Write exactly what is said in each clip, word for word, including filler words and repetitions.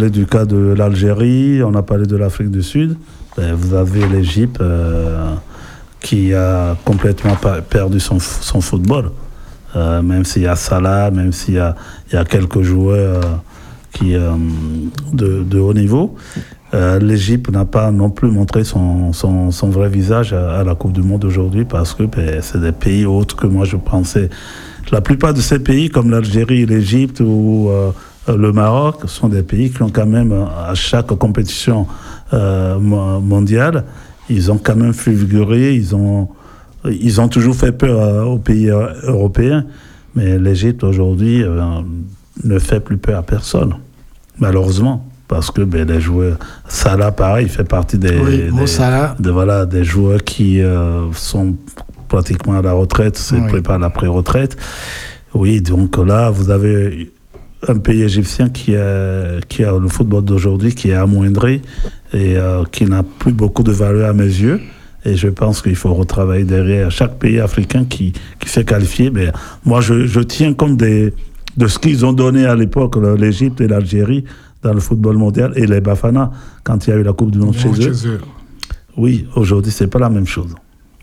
parlé du cas de l'Algérie, on a parlé de l'Afrique du Sud. Ben, vous avez l'Égypte euh, qui a complètement perdu son, son football. Euh, même s'il y a Salah, même s'il y a, il y a quelques joueurs euh, qui, euh, de, de haut niveau. Euh, L'Égypte n'a pas non plus montré son, son, son vrai visage à, à la Coupe du Monde aujourd'hui parce que ben, c'est des pays autres que moi je pensais. La plupart de ces pays, comme l'Algérie, l'Égypte ou euh, le Maroc, sont des pays qui ont quand même, à chaque compétition euh, mondiale, ils ont quand même figuré, ils ont, ils ont toujours fait peur euh, aux pays euh, européens. Mais l'Égypte aujourd'hui euh, ne fait plus peur à personne, malheureusement. Parce que ben, les joueurs, Salah pareil, il fait partie des, oui, des, des, voilà, des joueurs qui euh, sont pratiquement à la retraite, se oui. préparent à la pré-retraite. Oui, donc là, vous avez un pays égyptien qui a, qui a le football d'aujourd'hui qui est amoindri et euh, qui n'a plus beaucoup de valeur à mes yeux. Et je pense qu'il faut retravailler derrière chaque pays africain qui, qui s'est qualifié. Mais moi, je, je tiens compte des, de ce qu'ils ont donné à l'époque, l'Égypte et l'Algérie, dans le football mondial, et les Bafana, quand il y a eu la Coupe du Monde chez, chez eux. eux. Oui, aujourd'hui, c'est pas la même chose.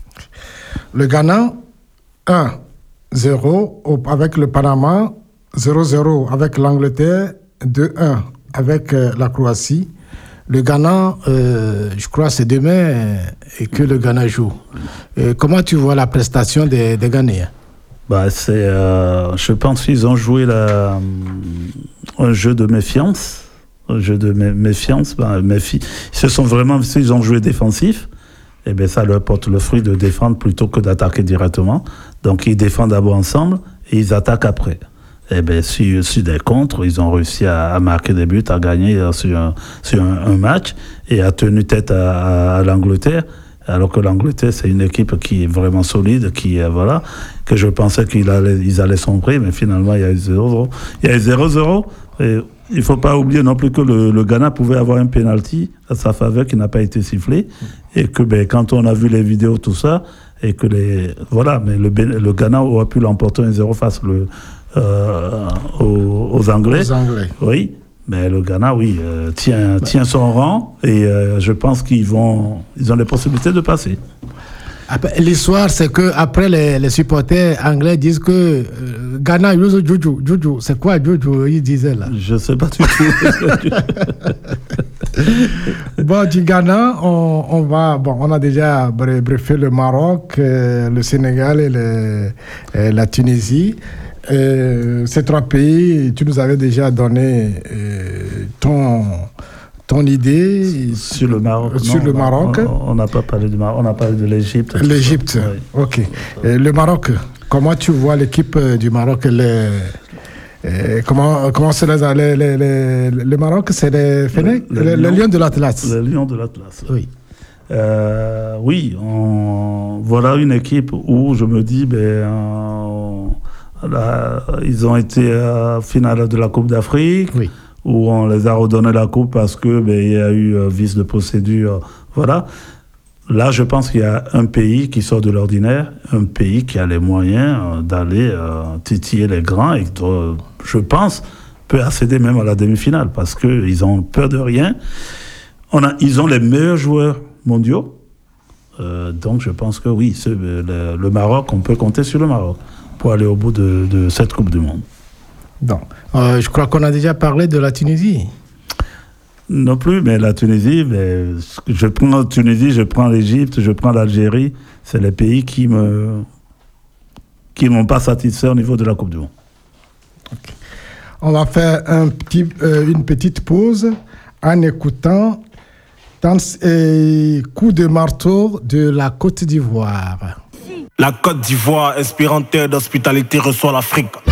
Le Ghana, un zéro avec le Panama, zéro zéro avec l'Angleterre, deux un avec euh, la Croatie. Le Ghana, euh, je crois, c'est demain euh, et que le Ghana joue. Euh, comment tu vois la prestation des, des Ghanéens? Bah, c'est, euh, je pense qu'ils ont joué la, un jeu de méfiance. Un jeu de mé- méfiance. Bah, méfi- ils se sont vraiment, s'ils ont joué défensif, et bien ça leur porte le fruit de défendre plutôt que d'attaquer directement. Donc ils défendent d'abord ensemble et ils attaquent après. Et bien sur, sur des contres, ils ont réussi à, à marquer des buts, à gagner euh, sur, un, sur un, un match et à tenir tête à, à, à l'Angleterre. Alors que l'Angleterre, c'est une équipe qui est vraiment solide, qui euh, voilà, que je pensais qu'ils allaient, ils allaient sombrer, mais finalement il y a eu zéro zéro. Il y a eu zéro zéro. Et il ne faut pas oublier non plus que le, le Ghana pouvait avoir un penalty à sa faveur qui n'a pas été sifflé. Et que ben, quand on a vu les vidéos, tout ça, et que les. Voilà, mais le, le Ghana aurait pu l'emporter un zéro face le, euh, aux, aux Anglais. Aux Anglais. Oui. Mais le Ghana, oui, euh, tient, tient son rang et euh, je pense qu'ils vont, ils ont les possibilités de passer. L'histoire, c'est que après les, les supporters anglais disent que euh, Ghana use Juju. Juju, c'est quoi Juju? Ils disaient là. Je sais pas du tout. Bon, du Ghana, on, on va, bon, on a déjà briefé le Maroc, euh, le Sénégal et, le, et la Tunisie. Euh, ces trois pays, tu nous avais déjà donné euh, ton, ton idée sur le Maroc. Sur non, le Maroc. On n'a pas parlé du Maroc, on a parlé de l'Égypte. L'Égypte, oui. Ok. Et le Maroc, comment tu vois l'équipe du Maroc? Les, euh, comment, comment c'est les, les, les, les, le Maroc, c'est les Fennecs, le, les, les Lions de l'Atlas. Les Lions de l'Atlas. Oui. Euh, oui, on, voilà une équipe où je me dis, ben. On, Là, ils ont été à finale de la Coupe d'Afrique, oui. où on les a redonné la coupe parce que ben, il y a eu euh, vice de procédure. Voilà. Là, je pense qu'il y a un pays qui sort de l'ordinaire, un pays qui a les moyens euh, d'aller euh, titiller les grands et qui, euh, je pense, peut accéder même à la demi-finale parce qu'ils ont peur de rien. On a, ils ont les meilleurs joueurs mondiaux. Euh, donc, je pense que oui, ce, le, le Maroc, on peut compter sur le Maroc pour aller au bout de, de cette Coupe du Monde. Non. Euh, je crois qu'on a déjà parlé de la Tunisie. Non plus, mais la Tunisie, mais je prends la Tunisie, je prends l'Égypte, je prends l'Algérie. C'est les pays qui me qui m'ont pas satisfait au niveau de la Coupe du Monde. Okay. On va faire un petit, euh, une petite pause en écoutant dans, euh, coup de marteau de la Côte d'Ivoire. La Côte d'Ivoire, inspirante terre d'hospitalité, reçoit l'Afrique.